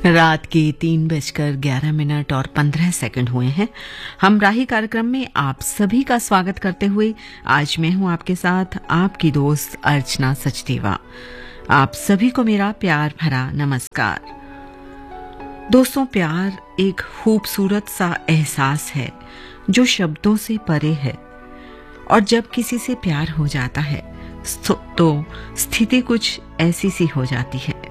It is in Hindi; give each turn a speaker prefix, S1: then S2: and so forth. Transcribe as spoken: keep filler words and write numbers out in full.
S1: रात के तीन बजकर ग्यारह मिनट और पंद्रह सेकंड हुए हैं। हम राही कार्यक्रम में आप सभी का स्वागत करते हुए आज मैं हूं आपके साथ आपकी दोस्त अर्चना सचदेवा। आप सभी को मेरा प्यार भरा नमस्कार। दोस्तों, प्यार एक खूबसूरत सा एहसास है जो शब्दों से परे है, और जब किसी से प्यार हो जाता है तो स्थिति कुछ ऐसी सी हो जाती है।